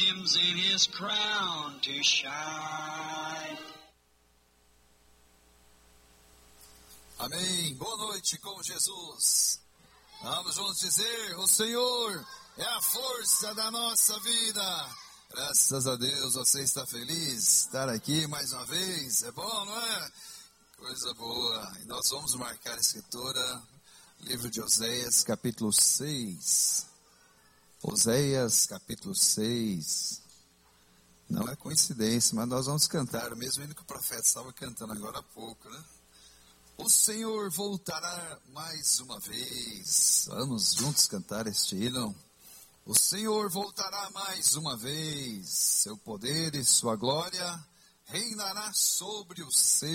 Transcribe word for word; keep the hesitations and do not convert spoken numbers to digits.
gems in his crown to shine. Amém. Boa noite com Jesus. Vamos juntos dizer: o Senhor é a força da nossa vida. Graças a Deus você está feliz. Estar aqui mais uma vez é bom, não é? Coisa boa. E nós vamos marcar a escritura, livro de Oséias, capítulo seis. Oséias, capítulo seis. Não é coincidência, mas nós vamos cantar, o mesmo hino que o profeta estava cantando agora há pouco, né? O Senhor voltará mais uma vez. Vamos juntos cantar este hino. O Senhor voltará mais uma vez. Seu poder e sua glória reinará sobre o seu.